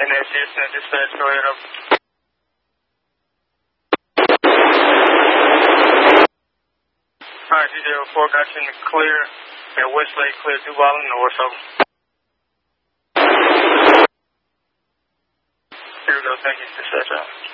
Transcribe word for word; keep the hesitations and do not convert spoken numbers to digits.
And that's Houston, dispatch, go ahead up. Alright, D J oh four got you in the clear at Westlake, clear Duval and North, over. Here we go, thank you, dispatch out.